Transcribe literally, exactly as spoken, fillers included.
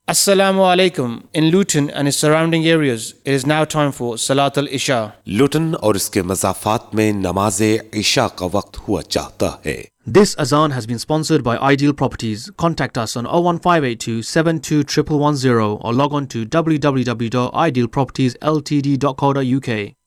Assalamu alaikum. In Luton and its surrounding areas, it is now time for Salat al-Isha. लुटन और इसके मज़ाफ़ात में नमाज इशा का वक्त हुआ चाहता है. This azan has been sponsored by Ideal Properties. Contact us on oh one five eight two seven two one one one zero or log on to w w w dot ideal properties l t d dot co dot u k.